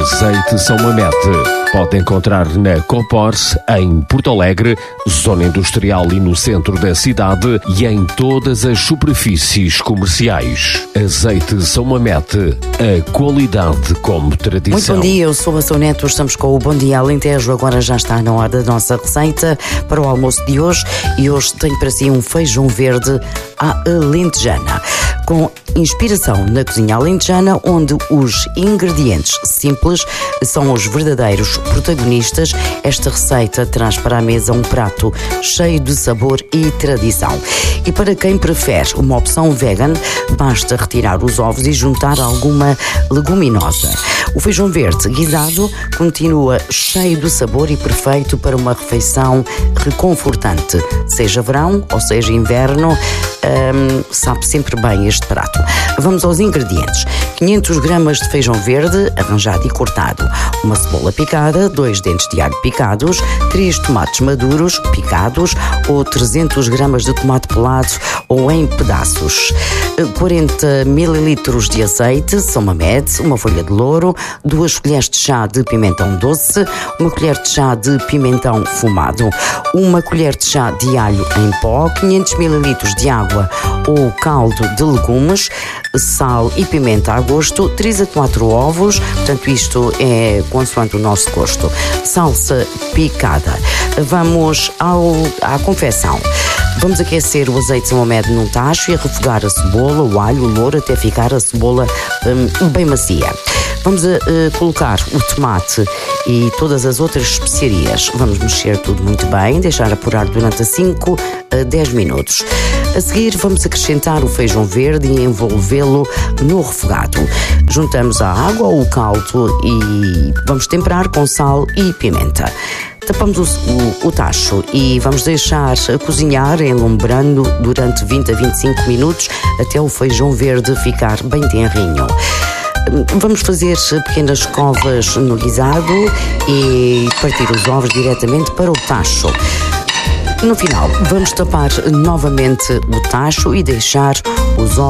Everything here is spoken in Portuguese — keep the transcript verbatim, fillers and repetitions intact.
Azeite São Mamede. Pode encontrar na Copors, em Porto Alegre, zona industrial e no centro da cidade e em todas as superfícies comerciais. Azeite São Mamede, a qualidade como tradição. Muito bom dia, eu sou a São Neto, estamos com o Bom Dia Alentejo. Agora já está na hora da nossa receita para o almoço de hoje e hoje tenho para si um feijão verde à alentejana, com inspiração na cozinha alentejana, onde os ingredientes simples são os verdadeiros protagonistas. Esta receita traz para a mesa um prato cheio de sabor e tradição. E para quem prefere uma opção vegan, basta retirar os ovos e juntar alguma leguminosa. O feijão verde guisado continua cheio de sabor e perfeito para uma refeição reconfortante. Seja verão ou seja inverno, hum, sabe sempre bem este prato. Vamos aos ingredientes. quinhentas gramas de feijão verde arranjado e cortado, uma cebola picada, dois dentes de alho picados, três tomates maduros picados ou trezentas gramas de tomate pelado ou em pedaços, quarenta mililitros de azeite São Mamede, uma folha de louro, duas colheres de chá de pimentão doce, uma colher de chá de pimentão fumado, uma colher de chá de alho em pó, quinhentos mililitros de água ou caldo de legumes, sal e pimenta a gosto, três a quatro ovos, portanto isto é consoante o nosso gosto, salsa picada. Vamos ao, à confecção. Vamos aquecer o azeite São Mamede num tacho e a refogar a cebola, o alho, o louro até ficar a cebola hum, bem macia. Vamos a, a colocar o tomate e todas as outras especiarias. Vamos mexer tudo muito bem, deixar apurar durante cinco a dez minutos. A seguir vamos acrescentar o feijão verde e envolvê-lo no refogado. Juntamos a água ou o caldo e vamos temperar com sal e pimenta. Tapamos o, o, o tacho e vamos deixar a cozinhar, enlumbrando durante vinte a vinte e cinco minutos até o feijão verde ficar bem tenrinho. Vamos fazer pequenas covas no guisado e partir os ovos diretamente para o tacho. No final, vamos tapar novamente o tacho e deixar os ovos